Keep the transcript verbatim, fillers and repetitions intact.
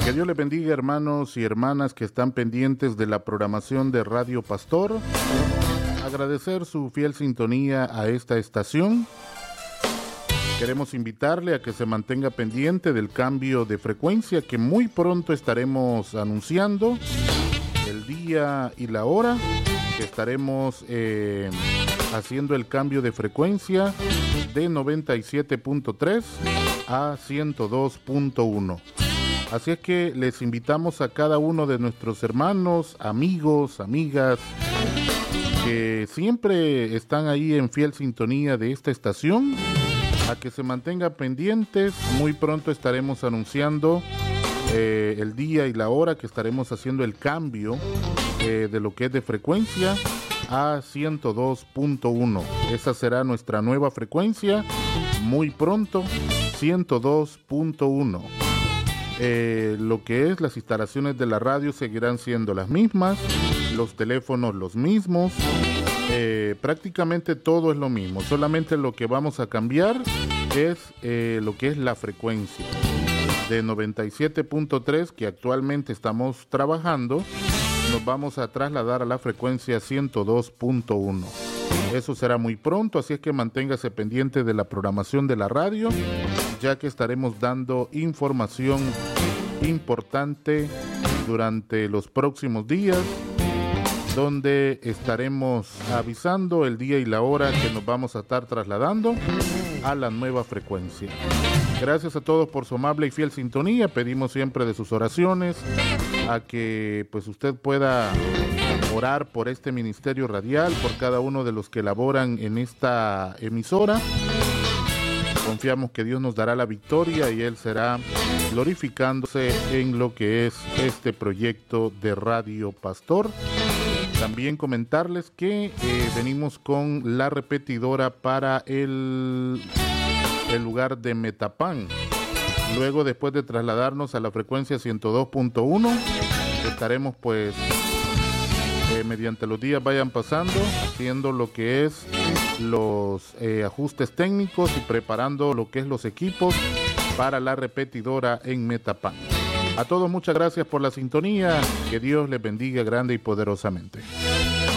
Que Dios les bendiga, hermanos y hermanas que están pendientes de la programación de Radio Pastor. Agradecer su fiel sintonía a esta estación. Queremos invitarle a que se mantenga pendiente del cambio de frecuencia que muy pronto estaremos anunciando, el día y la hora que estaremos eh, haciendo el cambio de frecuencia de noventa y siete punto tres a ciento dos punto uno. Así es que les invitamos a cada uno de nuestros hermanos, amigos, amigas, que siempre están ahí en fiel sintonía de esta estación, a que se mantengan pendientes. Muy pronto estaremos anunciando eh, el día y la hora que estaremos haciendo el cambio eh, de lo que es de frecuencia a ciento dos punto uno. Esa será nuestra nueva frecuencia, muy pronto, ciento dos punto uno. Eh, lo que es las instalaciones de la radio seguirán siendo las mismas, los teléfonos los mismos, eh, prácticamente todo es lo mismo, solamente lo que vamos a cambiar es eh, lo que es la frecuencia de noventa y siete punto tres que actualmente estamos trabajando. Nos vamos a trasladar a la frecuencia ciento dos punto uno. Eso será muy pronto, así es que manténgase pendiente de la programación de la radio, ya que estaremos dando información importante durante los próximos días, donde estaremos avisando el día y la hora que nos vamos a estar trasladando a la nueva frecuencia. Gracias a todos por su amable y fiel sintonía. Pedimos siempre de sus oraciones, a que pues usted pueda orar por este ministerio radial, por cada uno de los que laboran en esta emisora. Confiamos que Dios nos dará la victoria y Él será glorificándose en lo que es este proyecto de Radio Pastor. También comentarles que eh, venimos con la repetidora para el, el lugar de Metapán. Luego, después de trasladarnos a la frecuencia ciento dos punto uno, estaremos pues eh, mediante los días vayan pasando, haciendo lo que es los eh, ajustes técnicos y preparando lo que es los equipos para la repetidora en Metapán. A todos muchas gracias por la sintonía, que Dios les bendiga grande y poderosamente.